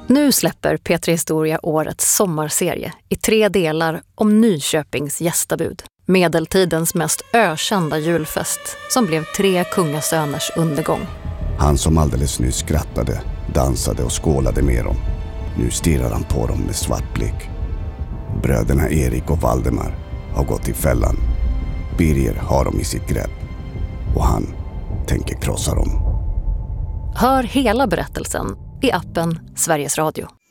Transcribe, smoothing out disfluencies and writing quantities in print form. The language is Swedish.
Nu släpper P3 Historia årets sommarserie i 3 delar om Nyköpings gästabud. Medeltidens mest ökända julfest som blev 3 kungasöners undergång. Han som alldeles nyss skrattade, dansade och skålade med dem. Nu stirrar han på dem med svart blick. Bröderna Erik och Valdemar har gått i fällan. Birger har dem i sitt grepp. Och han tänker krossa dem. Hör hela berättelsen i appen Sveriges Radio.